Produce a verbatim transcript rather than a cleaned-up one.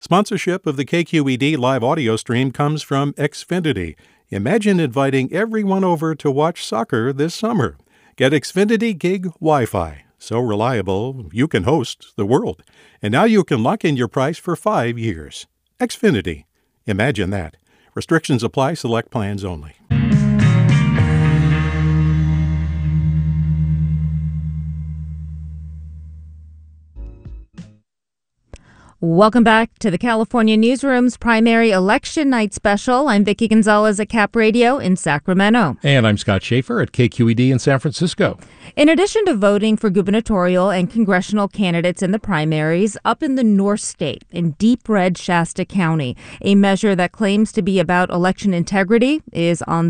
Sponsorship of the K Q E D live audio stream comes from Xfinity. Imagine inviting everyone over to watch soccer this summer. Get Xfinity Gig Wi-Fi. So reliable, you can host the world. And now you can lock in your price for five years. Xfinity. Imagine that. Restrictions apply. Select plans only. Welcome back to the California Newsroom's primary election night special. I'm Vicki Gonzalez at Cap Radio in Sacramento. And I'm Scott Schaefer at K Q E D in San Francisco. In addition to voting for gubernatorial and congressional candidates in the primaries, up in the North State, in deep red Shasta County, a measure that claims to be about election integrity is on